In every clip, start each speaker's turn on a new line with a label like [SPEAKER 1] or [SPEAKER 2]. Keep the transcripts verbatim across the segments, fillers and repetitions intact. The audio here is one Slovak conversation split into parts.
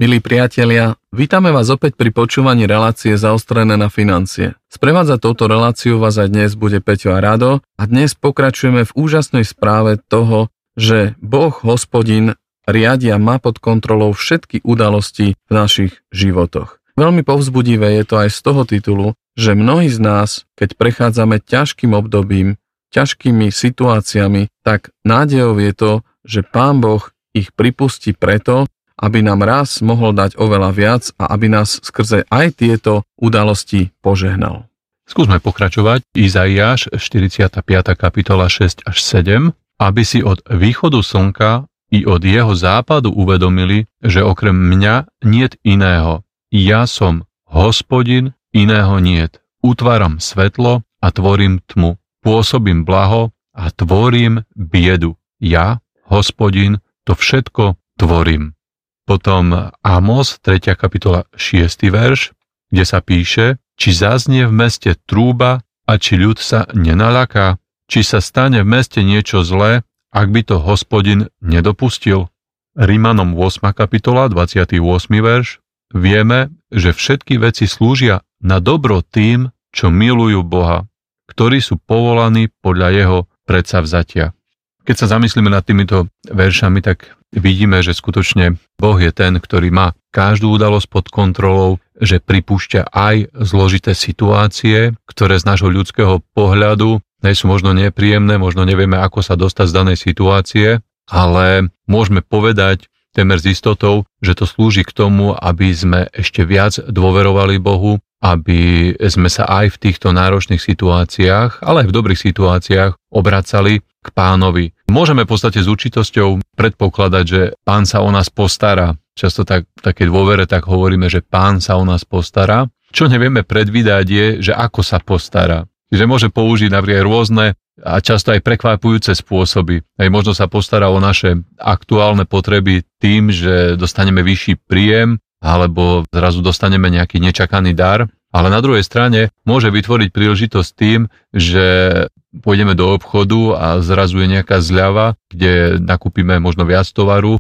[SPEAKER 1] Milí priatelia, vítame vás opäť pri počúvaní relácie Zaostrené na financie. Sprevádzať touto reláciu vás aj dnes bude Peťo a Rado a dnes pokračujeme v úžasnej správe toho, že Boh Hospodin riadi a má pod kontrolou všetky udalosti v našich životoch. Veľmi povzbudivé je to aj z toho titulu, že mnohí z nás, keď prechádzame ťažkým obdobím, ťažkými situáciami, tak nádejou je to, že Pán Boh ich pripustí preto, aby nám raz mohol dať oveľa viac a aby nás skrze aj tieto udalosti požehnal.
[SPEAKER 2] Skúsme pokračovať. Izaiáš, štyridsiata piata kapitola šesť až sedem. Aby si od východu slnka i od jeho západu uvedomili, že okrem mňa niet iného. Ja som Hospodin, iného niet. Utváram svetlo a tvorím tmu. Pôsobím blaho a tvorím biedu. Ja, Hospodin, to všetko tvorím. Potom Amos, tretia kapitola, šiesty verš, kde sa píše, či zaznie v meste trúba a či ľud sa nenalaká, či sa stane v meste niečo zlé, ak by to Hospodin nedopustil. Rimanom ôsma kapitola, dvadsiaty ôsmy verš, vieme, že všetky veci slúžia na dobro tým, čo milujú Boha, ktorí sú povolaní podľa jeho predsavzatia. Keď sa zamyslíme nad týmito veršami, tak vidíme, že skutočne Boh je ten, ktorý má každú udalosť pod kontrolou, že pripúšťa aj zložité situácie, ktoré z nášho ľudského pohľadu nie sú možno nepríjemné, možno nevieme, ako sa dostať z danej situácie, ale môžeme povedať témer s istotou, že to slúži k tomu, aby sme ešte viac dôverovali Bohu, aby sme sa aj v týchto náročných situáciách, ale aj v dobrých situáciách obracali k Pánovi. Môžeme v podstate s určitosťou predpokladať, že Pán sa o nás postará. Často tak, v takej dôvere tak hovoríme, že Pán sa o nás postará. Čo nevieme predvídať je, že ako sa postará. Že môže použiť napríklad rôzne a často aj prekvapujúce spôsoby. Aj možno sa postará o naše aktuálne potreby tým, že dostaneme vyšší príjem, alebo zrazu dostaneme nejaký nečakaný dar. Ale na druhej strane môže vytvoriť príležitosť tým, že pôjdeme do obchodu a zrazu je nejaká zľava, kde nakúpime možno viac tovaru,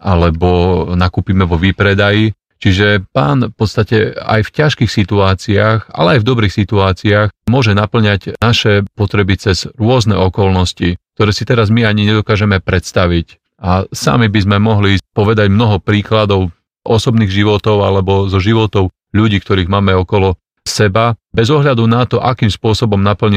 [SPEAKER 2] alebo nakúpime vo výpredaji. Čiže Pán v podstate aj v ťažkých situáciách, ale aj v dobrých situáciách môže naplňať naše potreby cez rôzne okolnosti, ktoré si teraz my ani nedokážeme predstaviť. A sami by sme mohli povedať mnoho príkladov osobných životov alebo zo životov ľudí, ktorých máme okolo seba, bez ohľadu na to, akým spôsobom naplnili